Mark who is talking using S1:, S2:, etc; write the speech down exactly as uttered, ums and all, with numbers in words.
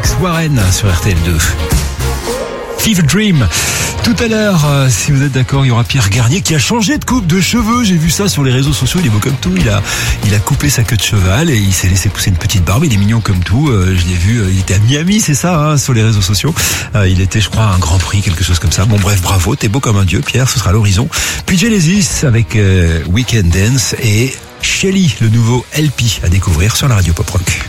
S1: Alex Warren sur R T L deux. Fever Dream. Tout à l'heure, euh, si vous êtes d'accord, il y aura Pierre Garnier qui a changé de coupe de cheveux. J'ai vu ça sur les réseaux sociaux. Il est beau comme tout. Il a, il a coupé sa queue de cheval et il s'est laissé pousser une petite barbe. Il est mignon comme tout. Euh, je l'ai vu. Euh, il était à Miami, c'est ça, hein, sur les réseaux sociaux. Euh, il était, je crois, à un Grand Prix, quelque chose comme ça. Bon, bref, bravo. T'es beau comme un dieu, Pierre. Ce sera l'horizon. Puis Genesis avec euh, Weekend Dance et Shelly, le nouveau L P à découvrir sur la radio Pop Rock.